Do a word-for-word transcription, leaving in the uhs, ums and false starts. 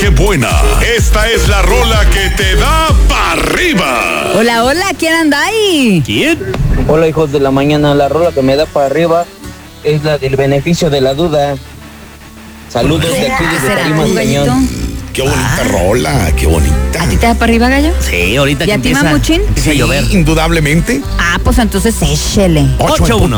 qué buena. Esta es la rola que te da para arriba. Hola, hola, ¿quién anda ahí? ¿Quién? Hola, hijos de la mañana. La rola que me da para arriba es la del beneficio de la duda. Saludos de aquí desde ¿Será Tarimas tu gallito? Cañón. Qué bonita rola, qué bonita. ¿A ti te da para arriba, gallo? Sí, ahorita ¿Y que a ti, empieza, mamuchín? empieza a llover. Indudablemente. Ah, pues entonces échele. ocho uno.